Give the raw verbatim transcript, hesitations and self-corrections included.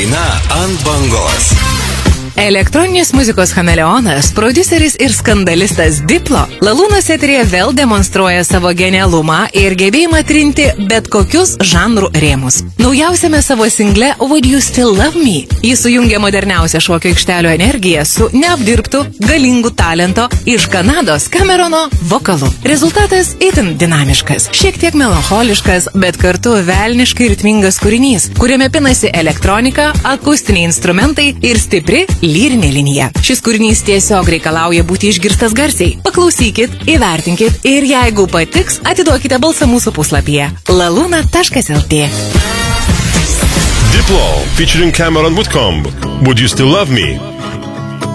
Daina ant bangos. Elektroninės muzikos chameleonas, prodiuseris ir skandalistas Diplo Lalūnas eteryje vėl demonstruoja savo genialumą ir gebėjimą trinti bet kokius žanrų rėmus. Naujausiame savo single Would You Still Love Me jis sujungia moderniausią šokio aikštelio energiją su neapdirbtu, galingu talento iš Kanados Camerono vokalu. Rezultatas itin dinamiškas, šiek tiek melancholiškas, bet kartu velniškai ritmingas kūrinys, kuriame pinasi elektronika, akustiniai instrumentai ir stipri lyrinė linija. Šis kūrinys tiesiog reikalauja būti išgirstas garsiai. Paklausykit, įvertinkit ir jeigu patiks, atiduokite balsą mūsų puslapyje laluna taškas lt. Diplo featuring Cameron Woodcomb. Would You Still Love Me?